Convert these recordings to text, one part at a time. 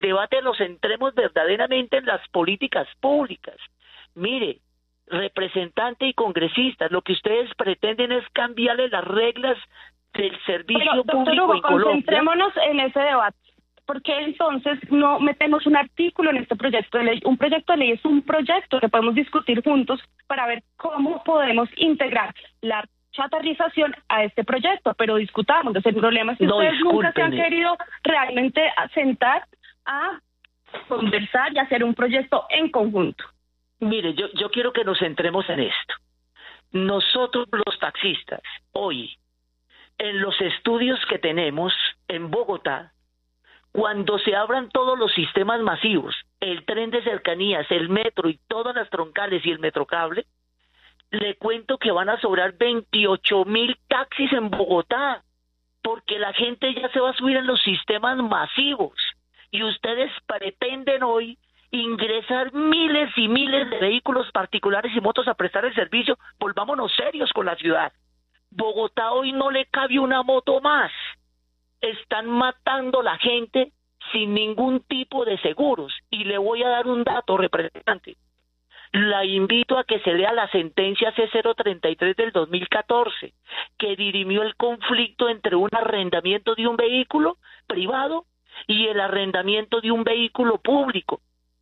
debate lo centremos verdaderamente en las políticas públicas. Mire, representante y congresistas, lo que ustedes pretenden es cambiarle las reglas del servicio público Hugo, en Colombia. concentrémonos en ese debate. Porque entonces no metemos un artículo en este proyecto de ley? Un proyecto de ley es un proyecto que podemos discutir juntos para ver cómo podemos integrar la chatarrización a este proyecto, pero discutamos. El problema es que ustedes nunca se han querido realmente sentar a conversar y hacer un proyecto en conjunto. Mire, yo quiero que nos centremos en esto. Nosotros los taxistas, hoy, en los estudios que tenemos en Bogotá, cuando se abran todos los sistemas masivos, el tren de cercanías, el metro y todas las troncales y el metrocable, le cuento que van a sobrar 28.000 taxis en Bogotá, porque la gente ya se va a subir en los sistemas masivos, y ustedes pretenden hoy ingresar miles y miles de vehículos particulares y motos a prestar el servicio. Volvámonos serios con la ciudad. Bogotá hoy no le cabe una moto más. Están matando la gente sin ningún tipo de seguros. Y le voy a dar un dato, representante. La invito a que se lea la sentencia C033 del 2014, que dirimió el conflicto entre un arrendamiento de un vehículo privado y el arrendamiento de un vehículo público.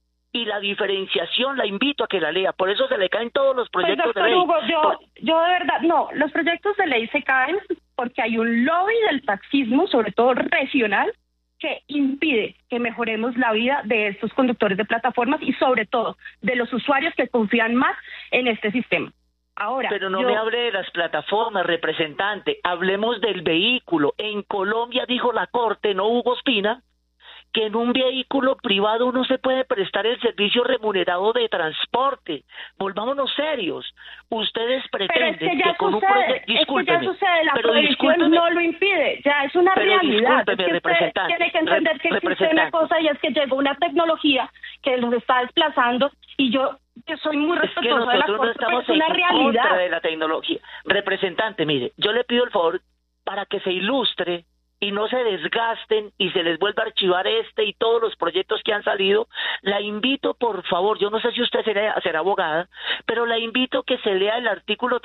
Y la diferenciación la invito a que la lea. Por eso se le caen todos los proyectos de ley. Hugo, yo de verdad, no, los proyectos de ley se caen porque hay un lobby del taxismo, sobre todo regional, que impide que mejoremos la vida de estos conductores de plataformas y sobre todo de los usuarios que confían más en este sistema. Ahora, pero no me hable de las plataformas, representante. Hablemos del vehículo. En Colombia dijo la Corte, no Hugo Espina, que en un vehículo privado no se puede prestar el servicio remunerado de transporte. Volvámonos serios. Ustedes pretenden pero es que ya con sucede, un proyecto... Discúlpeme, es que ya sucede, la prohibición no lo impide, ya es una realidad. Es que representante, tiene que entender que existe una cosa y es que llegó una tecnología que los está desplazando y yo soy muy respetuosa de la Corte, pero es una realidad. Contra de la tecnología. Representante, mire, yo le pido el favor para que se ilustre y no se desgasten y se les vuelva a archivar y todos los proyectos que han salido. La invito, por favor, yo no sé si usted será abogada, pero la invito que se lea el artículo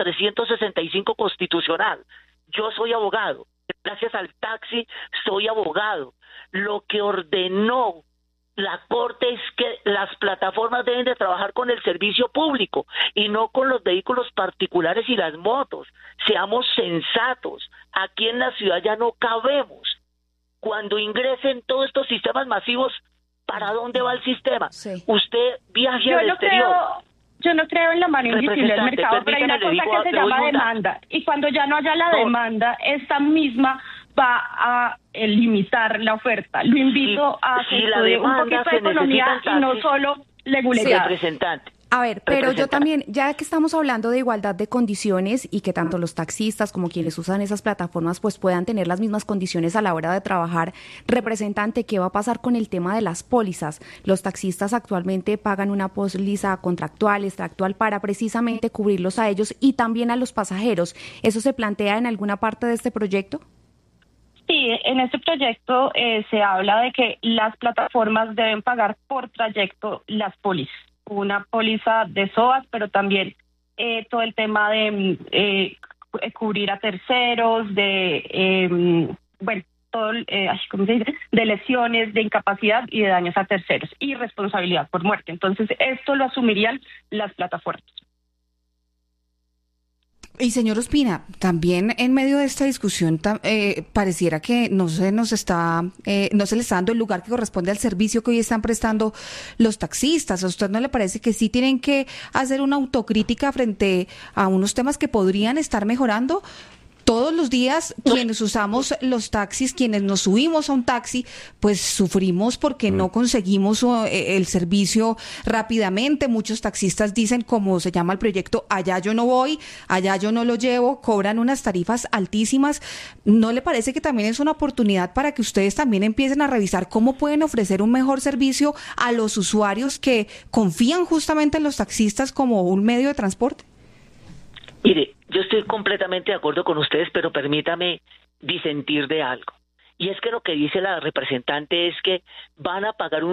365 constitucional. Yo soy abogado, gracias al taxi soy abogado. Lo que ordenó la Corte es que las plataformas deben de trabajar con el servicio público y no con los vehículos particulares y las motos. Seamos sensatos. Aquí en la ciudad ya no cabemos. Cuando ingresen todos estos sistemas masivos, ¿para dónde va el sistema? Sí. Usted viaje al exterior. Yo no creo en la mano invisible del mercado, pero hay una cosa que se llama demanda. Y cuando ya no haya la demanda, esta misma va a limitar la oferta. Lo invito a que estudie un poquito de economía y no solo legalidad. Sí, representante. A ver, pero yo también, ya que estamos hablando de igualdad de condiciones y que tanto los taxistas como quienes usan esas plataformas pues puedan tener las mismas condiciones a la hora de trabajar, representante, ¿qué va a pasar con el tema de las pólizas? Los taxistas actualmente pagan una póliza contractual, extractual, para precisamente cubrirlos a ellos y también a los pasajeros. ¿Eso se plantea en alguna parte de este proyecto? Sí, en este proyecto se habla de que las plataformas deben pagar por trayecto las pólizas. Una póliza de SOAT, pero también todo el tema de cubrir a terceros, todo, ¿cómo se dice? De lesiones, de incapacidad y de daños a terceros y responsabilidad por muerte. Entonces, esto lo asumirían las plataformas. Y señor Ospina, también en medio de esta discusión pareciera que no se le está dando el lugar que corresponde al servicio que hoy están prestando los taxistas. ¿A usted no le parece que sí tienen que hacer una autocrítica frente a unos temas que podrían estar mejorando? Todos los días quienes usamos los taxis, quienes nos subimos a un taxi, pues sufrimos porque no conseguimos el servicio rápidamente. Muchos taxistas dicen, como se llama el proyecto, allá yo no voy, allá yo no lo llevo, cobran unas tarifas altísimas. ¿No le parece que también es una oportunidad para que ustedes también empiecen a revisar cómo pueden ofrecer un mejor servicio a los usuarios que confían justamente en los taxistas como un medio de transporte? Mire, yo estoy completamente de acuerdo con ustedes, pero permítame disentir de algo. Y es que lo que dice la representante es que van a pagar un